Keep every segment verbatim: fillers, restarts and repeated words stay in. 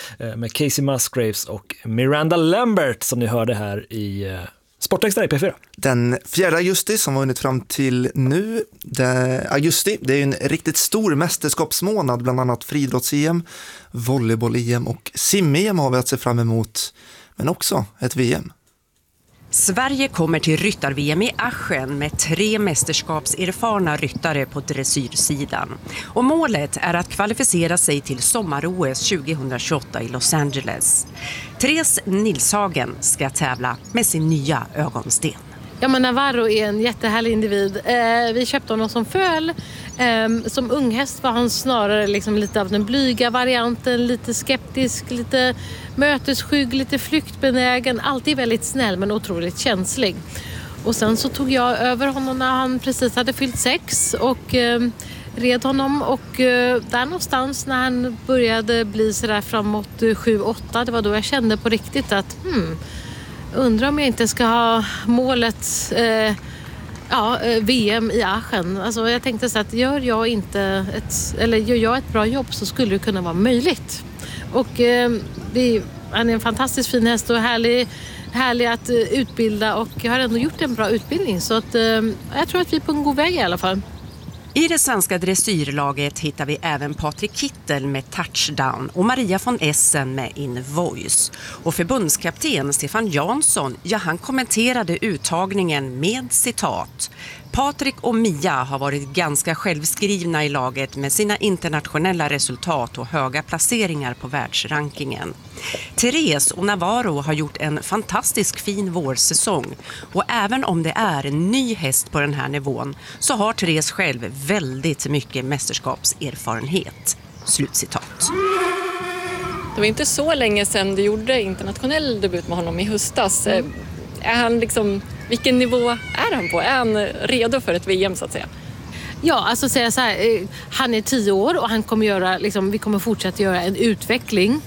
med Casey Musgraves och Miranda Lambert som ni hörde här i Sportextra i P fyra. Den fjärde augusti som var hunnit fram till nu, det, augusti, det är ju en riktigt stor mästerskapsmånad, bland annat friidrotts-E M, volleyboll-E M och sim-E M har vi att se fram emot, men också ett V M. Sverige kommer till ryttar-V M i Aschen med tre mästerskapserfarna ryttare på dressyrsidan. Och målet är att kvalificera sig till sommar-O S tjugohundratjugoåtta i Los Angeles. Therese Nilshagen ska tävla med sin nya ögonsten. Ja, men Navarro är en jättehärlig individ. Eh, vi köpte honom som föl. Eh, som unghäst var han snarare liksom lite av den blyga varianten. Lite skeptisk, lite mötesskygg, lite flyktbenägen. Alltid väldigt snäll men otroligt känslig. Och sen så tog jag över honom när han precis hade fyllt sex. Och eh, red honom. Och eh, där någonstans när han började bli sådär framåt sju åtta. Det var då jag kände på riktigt att... Hmm, undrar om jag inte ska ha målet eh, ja, V M i Aschen. Alltså jag tänkte så att gör jag inte ett, eller gör jag ett bra jobb så skulle det kunna vara möjligt. Och eh, det, han är en fantastiskt fin häst och härlig, härlig att utbilda och jag har ändå gjort en bra utbildning så att eh, jag tror att vi är på en god väg i alla fall. I det svenska dressyrlaget hittar vi även Patrik Kittel med Touchdown och Maria von Essen med In Voice. Och förbundskapten Stefan Jansson, ja han kommenterade uttagningen med citat. Patrik och Mia har varit ganska självskrivna i laget med sina internationella resultat och höga placeringar på världsrankingen. Therese och Navarro har gjort en fantastisk fin vårsäsong och även om det är en ny häst på den här nivån så har Therese själv väldigt mycket mästerskapserfarenhet. Slutcitat. Det var inte så länge sedan du gjorde internationell debut med honom i höstas. Mm. Är han liksom, vilken nivå är han på? Är han redo för ett V M så att säga? Ja, alltså säga så här, han är tio år och han kommer göra, liksom, vi kommer fortsätta göra en utveckling.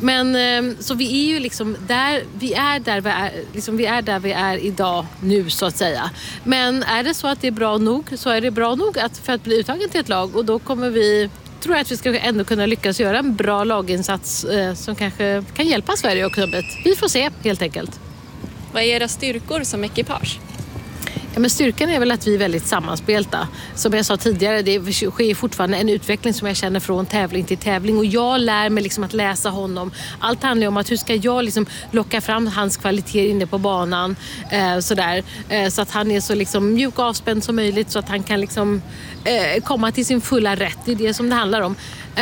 Men så vi är ju liksom där, vi är där vi är, liksom vi är där vi är idag nu så att säga. Men är det så att det är bra nog så är det bra nog att, för att bli uttagen till ett lag och då kommer vi, tror jag att vi ska ändå kunna lyckas göra en bra laginsats eh, som kanske kan hjälpa Sverige också. Vi får se helt enkelt. Vad är era styrkor som ekipage? Ja, men styrkan är väl att vi är väldigt sammanspelta. Som jag sa tidigare, det sker fortfarande en utveckling som jag känner från tävling till tävling. Och jag lär mig liksom att läsa honom. Allt handlar om att hur ska jag liksom locka fram hans kvalitet inne på banan. Eh, sådär. Eh, så att han är så liksom mjuk och avspänd som möjligt. Så att han kan liksom, eh, komma till sin fulla rätt. Det är det som det handlar om.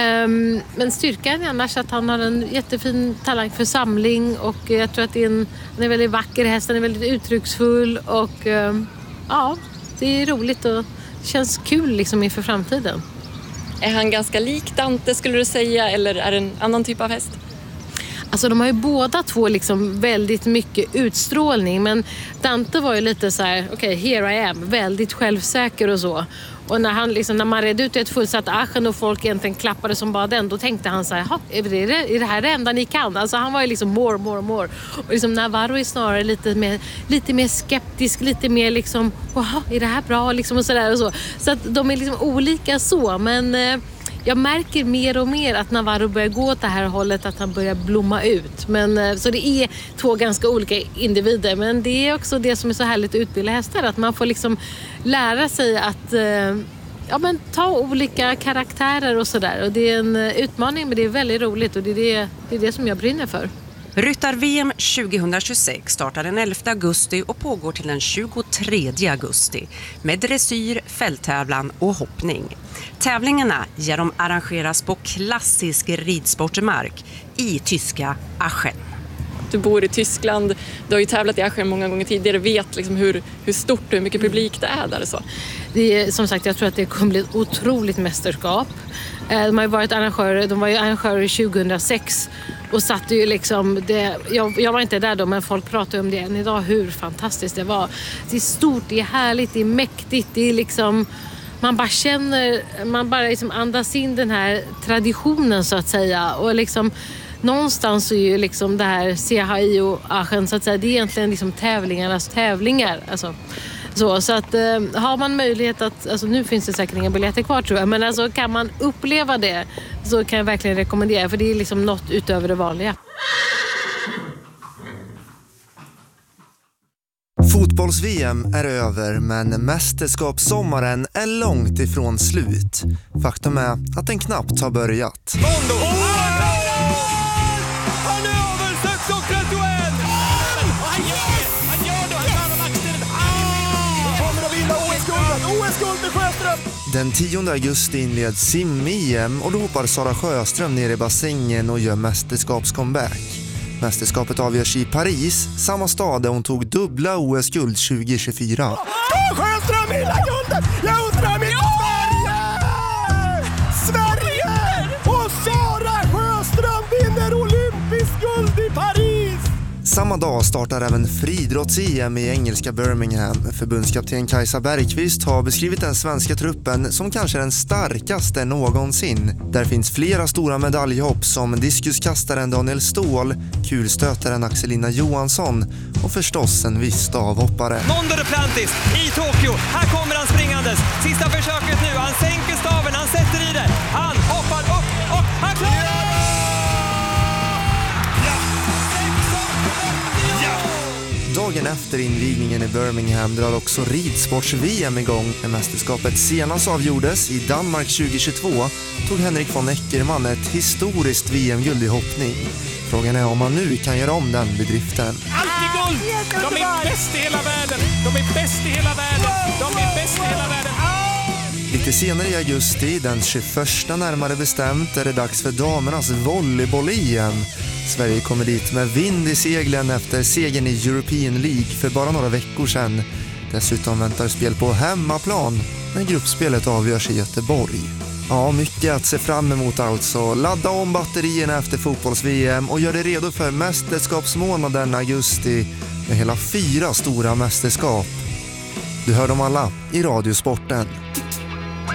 Um, men styrkan är annars att han har en jättefin talang för samling och jag tror att det är en, han är väldigt vacker häst, han är väldigt uttrycksfull och um, ja, det är roligt och det känns kul liksom inför framtiden. Är han ganska lik Dante skulle du säga eller är det en annan typ av häst? Alltså de har ju båda två liksom väldigt mycket utstrålning men Dante var ju lite så här, okej, okay, here I am, väldigt självsäker och så. Och när, han, liksom, när man red ut ett fullsatt Aschen och folk egentligen klappade som bara den, då tänkte han så här, är det, är det här det enda ni kan? Alltså han var ju liksom more, more, more. Och liksom Navarro är snarare lite mer, lite mer skeptisk, lite mer liksom, jaha, är det här bra? Liksom och sådär och så. Så att de är liksom olika så, men... Eh, jag märker mer och mer att Navarro börjar gå åt det här hållet, att han börjar blomma ut. Men, så det är två ganska olika individer. Men det är också det som är så härligt att utbilda hästar. Att man får liksom lära sig att ja, men ta olika karaktärer och sådär. Och det är en utmaning men det är väldigt roligt och det är det, det, är det som jag brinner för. Ryttar-V M tjugohundratjugosex startar den elfte augusti och pågår till den tjugotredje augusti med dressyr, fälttävlan och hoppning. Tävlingarna ja, de arrangeras på klassisk ridsportmark i tyska Aschen. Du bor i Tyskland, du har ju tävlat i Aschen många gånger tidigare, vet liksom hur, hur stort och hur mycket publik det är där och så. Det är, som sagt, jag tror att det kommer bli ett otroligt mästerskap. De har ju varit arrangörer, de var ju arrangörer tjugohundrasex och satte ju liksom, det, jag, jag var inte där då men folk pratar om det än idag, hur fantastiskt det var. Det är stort, det är härligt, det är mäktigt, det är liksom, man bara känner, man bara liksom andas in den här traditionen så att säga och liksom någonstans är ju liksom det här C H I och Aschen så att säga, det är egentligen liksom tävlingarnas tävlingar. Alltså, Så, så att eh, har man möjlighet att, alltså nu finns det säkert inga biljetter kvar tror jag, men alltså kan man uppleva det så kan jag verkligen rekommendera, för det är liksom något utöver det vanliga. Fotbolls-V M är över, men mästerskapssommaren är långt ifrån slut. Faktum är att den knappt har börjat. Mondo! Oh! Han är över sex trettioett! Han gör det! Han gör det! Han tar maxtiden! Kommer att vinna O S-guldet! O S-guld med Sjöström! Den tionde augusti inleds sim-E M och då hoppar Sara Sjöström ner i bassängen och gör mästerskapscomeback. Mästerskapet avgörs i Paris, samma stad där hon tog dubbla O S-guld tjugo tjugofyra. Sjöström hela guldet! Jag undrar mitt Sverige! Sverige! Och Sara Sjöström vinner olympisk guld i Paris! Samma dag startar även friidrotts-E M i engelska Birmingham. Förbundskapten Kajsa Bergqvist har beskrivit den svenska truppen som kanske den starkaste någonsin. Där finns flera stora medaljhopp som diskuskastaren Daniel Ståhl, kulstötaren Axelina Johansson och förstås en viss stavhoppare. Mondo Duplantis i Tokyo. Här kommer han springandes. Sista försöket nu. Han sänker staven, han sätter i det. Han hoppar upp och han klarar! Dagen efter invigningen i Birmingham drar också ridsports-V M igång. När mästerskapet senast avgjordes i Danmark tjugo tjugotvå tog Henrik von Eckermann ett historiskt V M-guld i hoppning. Frågan är om han nu kan göra om den bedriften. Alltid guld! De är bäst i hela världen! De är bäst i hela världen! De är bäst i hela världen! Lite senare i augusti, den tjugoförsta närmare bestämt, är det dags för damernas volleyboll-E M. Sverige kommer dit med vind i seglen efter segern i European League för bara några veckor sedan. Dessutom väntar spel på hemmaplan när gruppspelet avgörs i Göteborg. Ja, mycket att se fram emot alltså. Ladda om batterierna efter fotbolls-V M och gör det redo för mästerskapsmånaden augusti med hela fyra stora mästerskap. Du hör dem alla i Radiosporten.